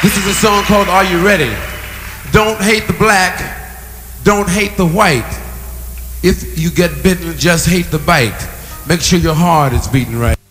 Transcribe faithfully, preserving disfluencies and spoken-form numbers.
This is a song called Are You Ready? Don't hate the black, don't hate the white. If you get bitten, just hate the bite. Make sure your heart is beating right.